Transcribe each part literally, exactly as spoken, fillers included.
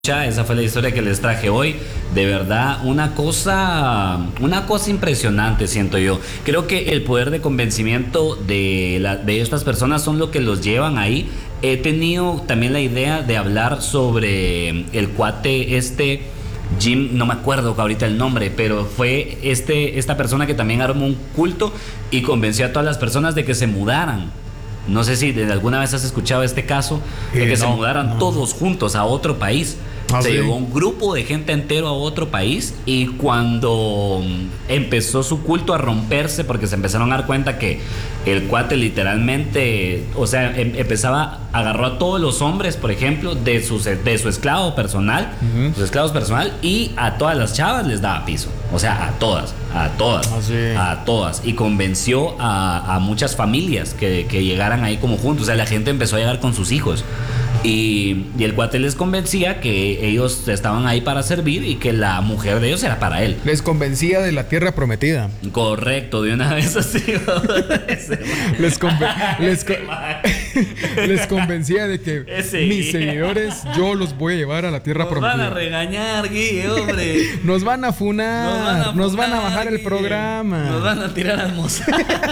Esa fue la historia que les traje hoy. De verdad, una cosa, una cosa impresionante, siento yo. Creo que el poder de convencimiento de, la, de estas personas son lo que los llevan ahí. He tenido también la idea de hablar sobre el cuate este, Jim, no me acuerdo ahorita el nombre, pero fue este, esta persona que también armó un culto y convenció a todas las personas de que se mudaran. No sé si de alguna vez has escuchado este caso, de que eh, no, se mudaran no. todos juntos a otro país. Ah, se sí. llevó un grupo de gente entero a otro país, y cuando empezó su culto a romperse, porque se empezaron a dar cuenta que el cuate literalmente, o sea, em, empezaba, agarró a todos los hombres, por ejemplo, de su, de su esclavo personal, uh-huh. sus esclavos personal, y a todas las chavas les daba piso. O sea, a todas, a todas, ah, sí. a todas. Y convenció a, a muchas familias que, que llegaran ahí como juntos. O sea, la gente empezó a llegar con sus hijos. Y, y el cuate les convencía que ellos estaban ahí para servir y que la mujer de ellos era para él. Les convencía de la tierra prometida. Correcto, de una vez así. les, conven- les, con- les convencía de que Ese mis guía. seguidores, yo los voy a llevar a la tierra nos prometida. Nos van a regañar, Guille, hombre. Nos van a funar. Nos van a, nos funar, van a bajar Guille. el programa. Nos van a tirar al mozo.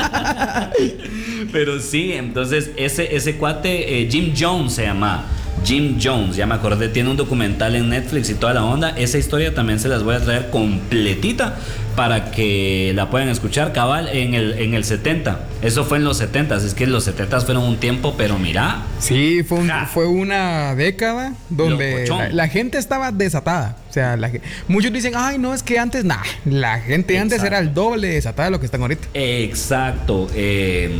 Pero sí, entonces ese, ese cuate, eh, Jim Jones se llama. Jim Jones, ya me acordé, tiene un documental en Netflix y toda la onda. Esa historia también se las voy a traer completita para que la puedan escuchar, cabal, en el, en el setenta. Eso fue en los setenta, es que los setenta fueron un tiempo, pero mira. Sí, fue, un, fue una década donde la, la gente estaba desatada. O sea, la, muchos dicen, ay, no, es que antes, nah, la gente Exacto. antes era el doble desatada de lo que están ahorita. Exacto. Eh...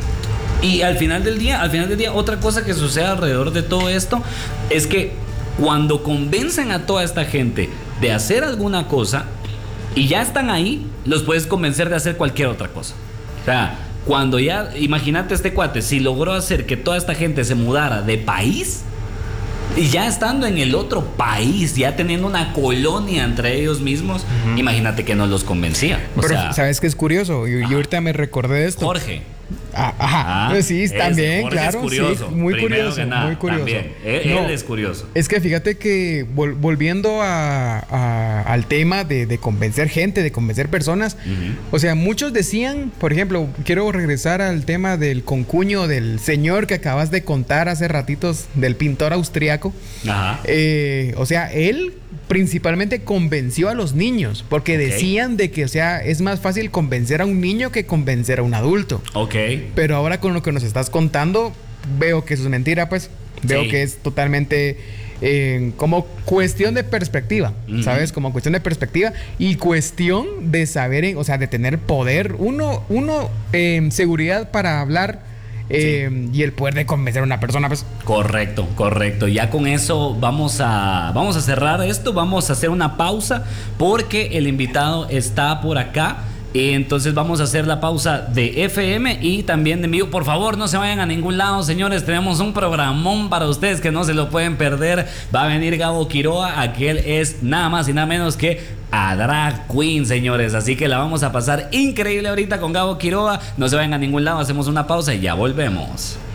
Y al final del día, al final del día, otra cosa que sucede alrededor de todo esto es que cuando convencen a toda esta gente de hacer alguna cosa y ya están ahí, los puedes convencer de hacer cualquier otra cosa. O sea, cuando ya, imagínate este cuate, si logró hacer que toda esta gente se mudara de país, y ya estando en el otro país, ya teniendo una colonia entre ellos mismos, uh-huh. imagínate que no los convencía. O Pero, sea, ¿sabes qué es curioso? Yo, yo ahorita me recordé de esto. Jorge. Ah, ajá, ah, sí, también, Jorge claro, es curioso, sí, muy primero curioso, que nada, muy curioso. También. Él, no, él es curioso. Es que fíjate que vol- volviendo a, a, al tema de, de convencer gente, de convencer personas, uh-huh. o sea, muchos decían, por ejemplo, quiero regresar al tema del concuño del señor que acabas de contar hace ratitos, del pintor austriaco. Ajá. Eh, o sea, él principalmente convenció a los niños, porque okay. decían de que, o sea, es más fácil convencer a un niño que convencer a un adulto. Ok. Pero ahora con lo que nos estás contando, veo que eso es mentira, pues. Veo sí. que es totalmente eh, como cuestión de perspectiva, uh-huh. ¿sabes? Como cuestión de perspectiva y cuestión de saber, o sea, de tener poder. Uno, uno eh, seguridad para hablar. Eh, sí. Y el poder de convencer a una persona, pues. Correcto, correcto. Ya con eso vamos a, vamos a cerrar esto. Vamos a hacer una pausa porque el invitado está por acá. Y entonces vamos a hacer la pausa de F M y también de envío. Por favor, no se vayan a ningún lado, señores. Tenemos un programón para ustedes que no se lo pueden perder. Va a venir Gabo Quiroa. Aquel es nada más y nada menos que a drag queen, señores. Así que la vamos a pasar increíble ahorita con Gabo Quiroa. No se vayan a ningún lado. Hacemos una pausa y ya volvemos.